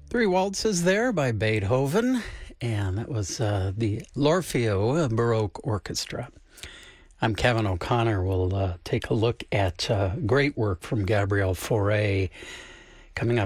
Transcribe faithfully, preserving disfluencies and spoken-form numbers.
Three waltzes there by Beethoven, and that was uh, the L'Orfeo Baroque Orchestra. I'm Kevin O'Connor. We'll uh, take a look at uh, great work from Gabriel Fauré coming up